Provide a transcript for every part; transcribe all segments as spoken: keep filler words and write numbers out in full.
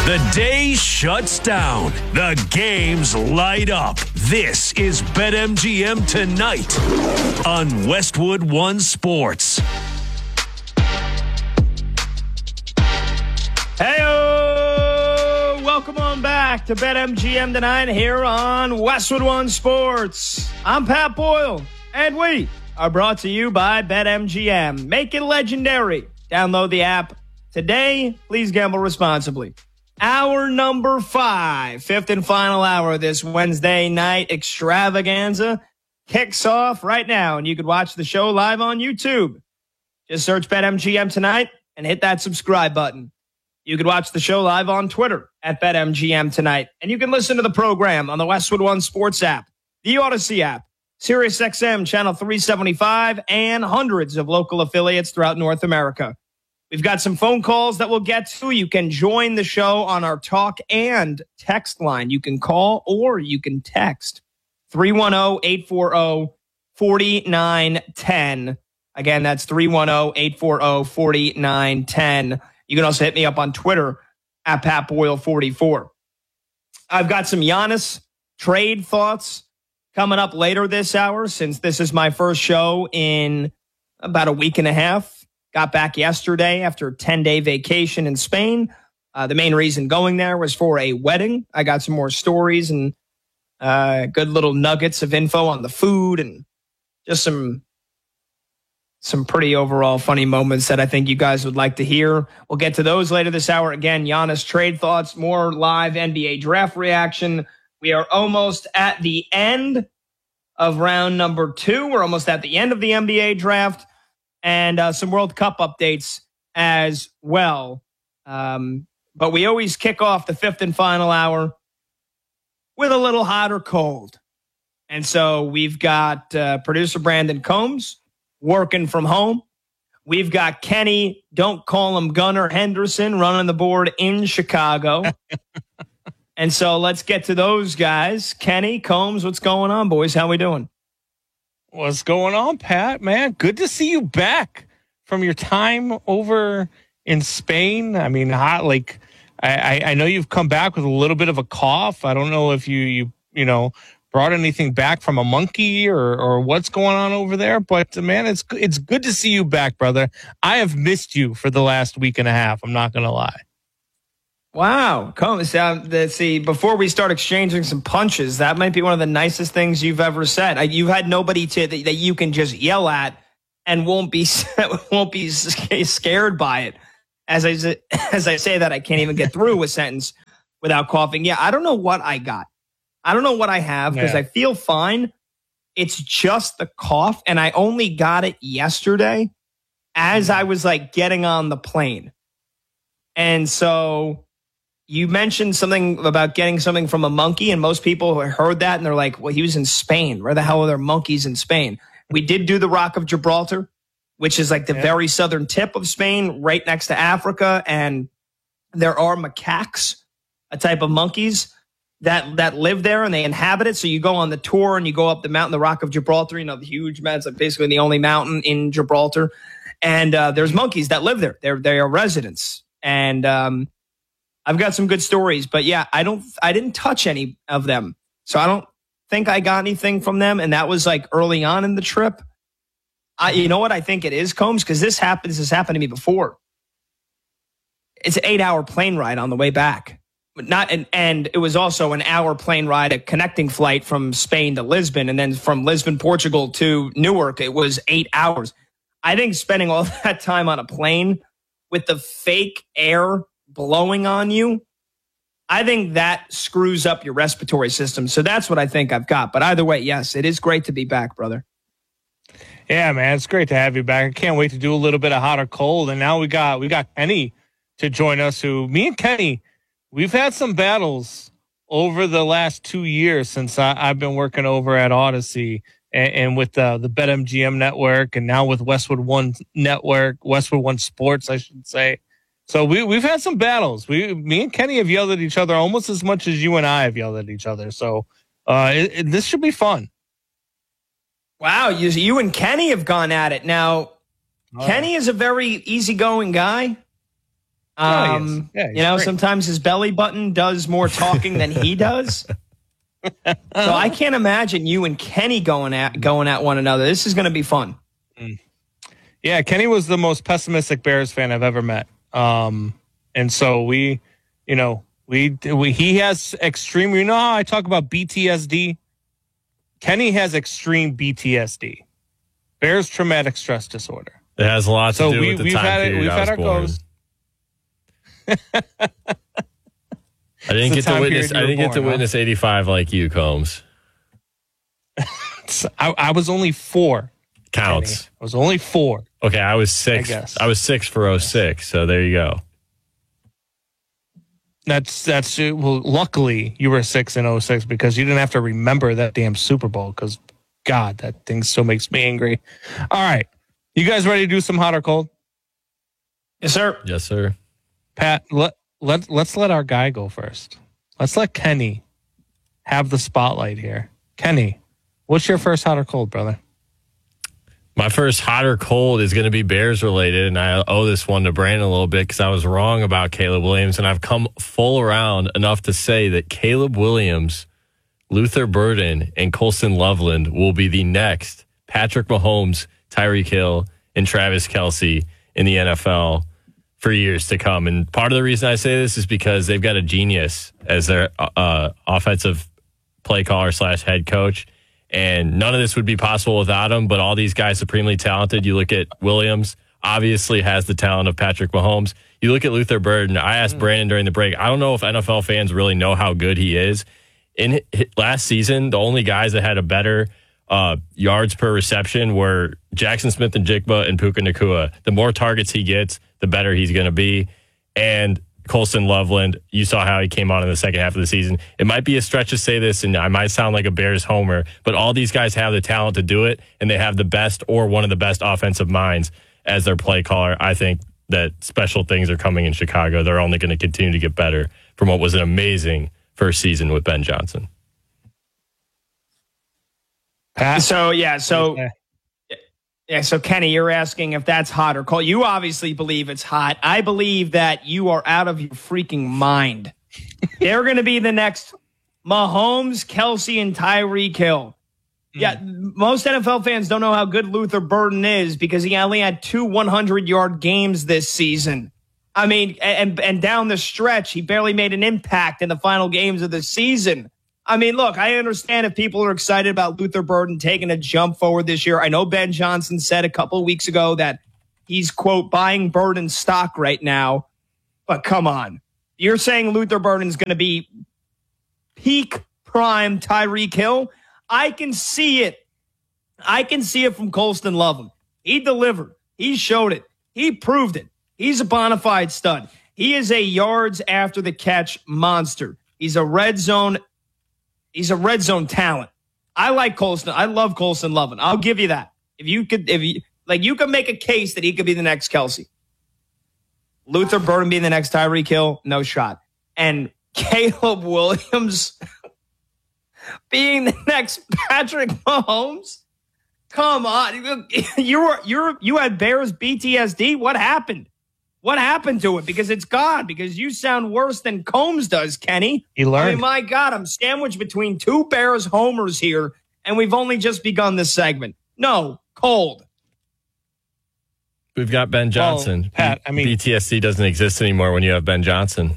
The day shuts down. The games light up. This is BetMGM Tonight on Westwood One Sports. Hey-o! Welcome on back to BetMGM Tonight here on Westwood One Sports. I'm Pat Boyle, and we are brought to you by BetMGM. Make it legendary. Download the app today. Please gamble responsibly. Hour number five, fifth and final hour of this Wednesday night extravaganza kicks off right now, and you can watch the show live on YouTube. Just search BetMGM Tonight and hit that subscribe button. You can watch the show live on Twitter at BetMGM Tonight, and you can listen to the program on the Westwood One Sports app, the Odyssey app, SiriusXM Channel three seventy-five, and hundreds of local affiliates throughout North America. We've got some phone calls that we'll get to. You can join the show on our talk and text line. You can call or you can text three one zero, eight four zero, four nine one zero. Again, that's three one zero, eight four zero, four nine one zero. You can also hit me up on Twitter at Pat Boyle forty-four. I've got some Giannis trade thoughts coming up later this hour, since this is my first show in about a week and a half. Got back yesterday after a ten-day vacation in Spain. Uh, the main reason going there was for a wedding. I got some more stories and uh, good little nuggets of info on the food and just some some pretty overall funny moments that I think you guys would like to hear. We'll get to those later this hour. Again, Giannis trade thoughts, more live N B A draft reaction. We are almost at the end of round number two. We're almost at the end of the N B A draft. And uh, some World Cup updates as well. Um, but we always kick off the fifth and final hour with a little hot or cold. And so we've got uh, producer Brandon Combs working from home. We've got Kenny, don't call him Gunnar Henderson, running the board in Chicago. And so let's get to those guys. Kenny, Combs, what's going on, boys? How we doing? What's going on, Pat? Man, good to see you back from your time over in Spain. I mean, hot, like I, I know you've come back with a little bit of a cough. I don't know if you you you know brought anything back from a monkey or or what's going on over there. But man, it's it's good to see you back, brother. I have missed you for the last week and a half. I'm not gonna lie. Wow. Come, let's see, before we start exchanging some punches, that might be one of the nicest things you've ever said. You've had nobody to that, that you can just yell at and won't be won't be scared by it. As I, as I say that, I can't even get through a sentence without coughing. Yeah, I don't know what I got. I don't know what I have because yeah. I feel fine. It's just the cough, and I only got it yesterday as I was like getting on the plane. And so you mentioned something about getting something from a monkey, and most people heard that and they're like, well, he was in Spain. Where the hell are there monkeys in Spain? We did do the Rock of Gibraltar, which is like the yeah. very southern tip of Spain, right next to Africa. And there are macaques, a type of monkeys that, that live there and they inhabit it. So you go on the tour and you go up the mountain, the Rock of Gibraltar, you know, the huge mountain. It's like basically the only mountain in Gibraltar. And uh, there's monkeys that live there. They're, they are residents. And, um, I've got some good stories, but yeah, I don't, I didn't touch any of them. So I don't think I got anything from them. And that was like early on in the trip. I, you know what I think it is, Combs? Because this happens, this happened to me before. It's an eight hour plane ride on the way back. But not an, and it was also an hour plane ride, a connecting flight from Spain to Lisbon. And then from Lisbon, Portugal to Newark, it was eight hours. I think spending all that time on a plane with the fake air blowing on you, I think that screws up your respiratory system. So that's what I think I've got. But either way, yes, it is great to be back, brother. Yeah, man, it's great to have you back. I can't wait to do a little bit of hot or cold. And now we got we got Kenny to join us, who me and Kenny, we've had some battles over the last two years since I, I've been working over at Odyssey and, and with uh, the BetMGM network, and now with Westwood One Network, Westwood One Sports, I should say. So we, we've had some battles. We, me and Kenny have yelled at each other almost as much as you and I have yelled at each other. So uh, it, it, this should be fun. Wow, you, you and Kenny have gone at it. Now, oh. Kenny is a very easygoing guy. Um, yeah, you know, great. sometimes his belly button does more talking than he does. So I can't imagine you and Kenny going at going at one another. This is going to be fun. Yeah, Kenny was the most pessimistic Bears fan I've ever met. Um, and so we, you know, we, we he has extreme. You know how I talk about B T S D? Kenny has extreme B T S D, Bears traumatic stress disorder. It has a lot to So do we, with the we've time had it. period We've I had was our born. goes. I didn't It's get the to time witness. period I you didn't were get to born, huh? witness eighty-five like you, Combs. I, I was only four. Counts. Kenny. I was only four. Okay, I was six. I guess. I was six for oh six. So there you go. That's that's well. Luckily, you were six in oh six because you didn't have to remember that damn Super Bowl. Because God, that thing still makes me angry. All right, you guys ready to do some hot or cold? Yes, sir. Yes, sir. Pat, let let let's let our guy go first. Let's let Kenny have the spotlight here. Kenny, what's your first hot or cold, brother? My first hot or cold is going to be Bears related, and I owe this one to Brandon a little bit because I was wrong about Caleb Williams, and I've come full around enough to say that Caleb Williams, Luther Burden, and Colston Loveland will be the next Patrick Mahomes, Tyreek Hill, and Travis Kelce in the N F L for years to come. And part of the reason I say this is because they've got a genius as their uh, offensive play caller slash head coach. And none of this would be possible without him, but all these guys supremely talented. You look at Williams, obviously has the talent of Patrick Mahomes. You look at Luther Burden. I asked mm. Brandon during the break, I don't know if N F L fans really know how good he is. In last season, the only guys that had a better uh, yards per reception were Jackson Smith and Jigba and Puka Nacua. The more targets he gets, the better he's going to be. And Colston Loveland, you saw how he came on in the second half of the season. It might be a stretch to say this, and I might sound like a Bears homer, but all these guys have the talent to do it, and they have the best or one of the best offensive minds as their play caller. I think that special things are coming in Chicago. They're only going to continue to get better from what was an amazing first season with Ben Johnson. Pat? So, yeah, so... Yeah, so Kenny, you're asking if that's hot or cold. You obviously believe it's hot. I believe that you are out of your freaking mind. They're going to be the next Mahomes, Kelce, and Tyreek Hill. Mm. Yeah, most N F L fans don't know how good Luther Burden is because he only had two hundred-yard games this season. I mean, and and down the stretch, he barely made an impact in the final games of the season. I mean, look, I understand if people are excited about Luther Burden taking a jump forward this year. I know Ben Johnson said a couple of weeks ago that he's, quote, buying Burden stock right now. But come on. You're saying Luther Burden's going to be peak prime Tyreek Hill? I can see it. I can see it from Colston Loveland. He delivered. He showed it. He proved it. He's a bona fide stud. He is a yards after the catch monster. He's a red zone He's a red zone talent. I like Colston. I love Colston Loveland. I'll give you that. If you could, if you like, you could make a case that he could be the next Kelce. Luther Burden being the next Tyreek Hill, no shot. And Caleb Williams being the next Patrick Mahomes. Come on, you were you you had Bears B T S D. What happened? What happened to it? Because it's gone. Because you sound worse than Combs does, Kenny. He learned. I mean, my God, I'm sandwiched between two Bears homers here, and we've only just begun this segment. No, cold. We've got Ben Johnson. Well, Pat, I mean, B T S D doesn't exist anymore when you have Ben Johnson.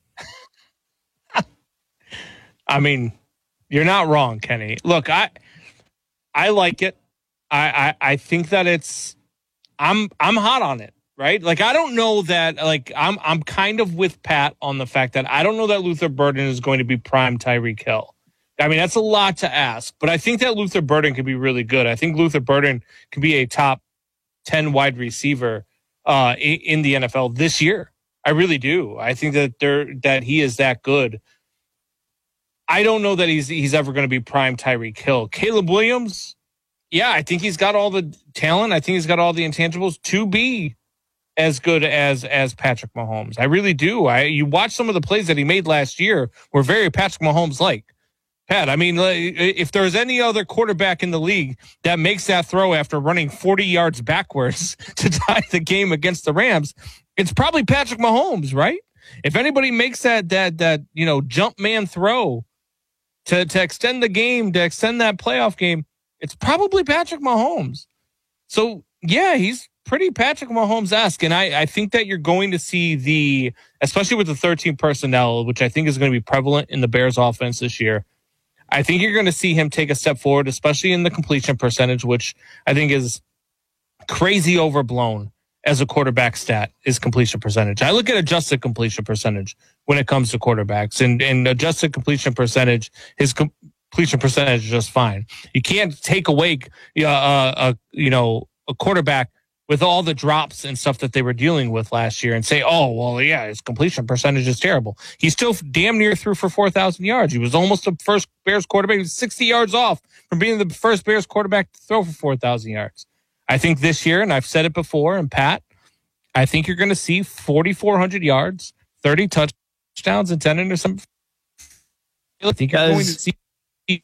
I mean, you're not wrong, Kenny. Look, I I like it. I, I I think that it's I'm I'm hot on it. Right? Like, I don't know that, like, I'm I'm kind of with Pat on the fact that I don't know that Luther Burden is going to be prime Tyreek Hill. I mean, that's a lot to ask, but I think that Luther Burden could be really good. I think Luther Burden could be a top ten wide receiver uh, in, in the N F L this year. I really do. I think that they're, that he is that good. I don't know that he's he's ever going to be prime Tyreek Hill. Caleb Williams, yeah, I think he's got all the talent. I think he's got all the intangibles to be as good as as Patrick Mahomes. I really do. I you watch some of the plays that he made last year were very Patrick Mahomes like. Pat, I mean, if there's any other quarterback in the league that makes that throw after running forty yards backwards to tie the game against the Rams, it's probably Patrick Mahomes, right? If anybody makes that that that you know jump man throw to to extend the game, to extend that playoff game, it's probably Patrick Mahomes. So yeah, he's pretty Patrick Mahomes-esque, and I I think that you're going to see the, especially with the thirteen personnel, which I think is going to be prevalent in the Bears offense this year. I think you're going to see him take a step forward, especially in the completion percentage, which I think is crazy overblown as a quarterback stat, is completion percentage. I look at adjusted completion percentage when it comes to quarterbacks, and, and adjusted completion percentage, his completion percentage is just fine. You can't take away uh, a, you know, a quarterback with all the drops and stuff that they were dealing with last year and say, oh, well, yeah, his completion percentage is terrible. He still damn near threw for four thousand yards. He was almost the first Bears quarterback. He was sixty yards off from being the first Bears quarterback to throw for four thousand yards. I think this year, and I've said it before, and Pat, I think you're going to see forty-four hundred yards, thirty touchdowns, and ten interceptions. I think you're going to see a,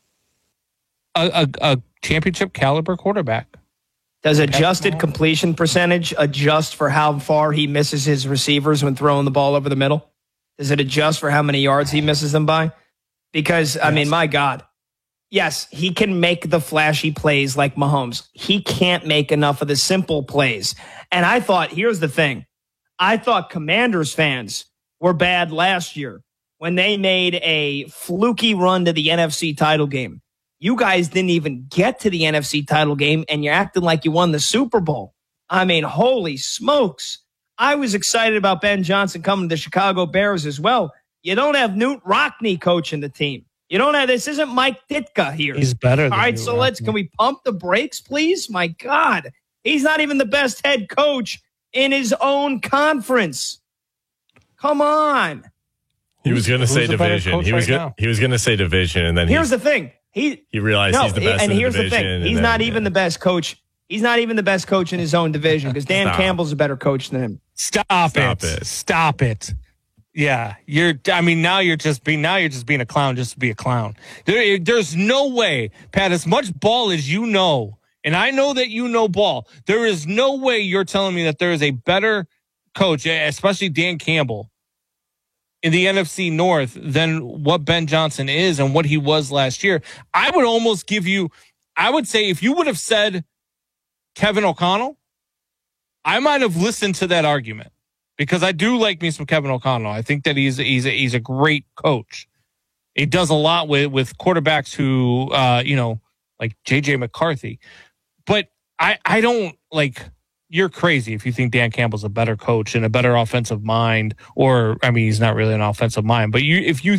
a, a championship caliber quarterback. Does adjusted completion percentage adjust for how far he misses his receivers when throwing the ball over the middle? Does it adjust for how many yards he misses them by? Because, I yes. mean, my God. Yes, he can make the flashy plays like Mahomes. He can't make enough of the simple plays. And I thought, here's the thing. I thought Commanders fans were bad last year when they made a fluky run to the N F C title game. You guys didn't even get to the N F C title game, and you're acting like you won the Super Bowl. I mean, holy smokes. I was excited about Ben Johnson coming to the Chicago Bears as well. You don't have Newt Rockne coaching the team. You don't have, this isn't Mike Ditka here. He's better than All right, Newt so let's, Rockne. Can we pump the brakes, please? My God. He's not even the best head coach in his own conference. Come on. He was going to say division. He was right go- he was going to say division, and then here's he, the thing. He he realized no, he's the best and in the here's division. the thing. He's then, not even yeah. the best coach. He's not even the best coach in his own division because Dan Stop. Campbell's a better coach than him. Stop, Stop it. it. Stop it. Yeah, you're. I mean, now you're just being. Now you're just being a clown, just to be a clown. There, there's no way, Pat. As much ball as you know, and I know that you know ball. There is no way you're telling me that there is a better coach, especially Dan Campbell, in the N F C North than what Ben Johnson is and what he was last year. I would almost give you. I would say if you would have said Kevin O'Connell, I might have listened to that argument. Because I do like me some Kevin O'Connell. I think that he's he's a, he's a great coach. He does a lot with, with quarterbacks who, uh, you know, like J J McCarthy. But I, I don't, like, you're crazy if you think Dan Campbell's a better coach and a better offensive mind. Or, I mean, he's not really an offensive mind. But you if you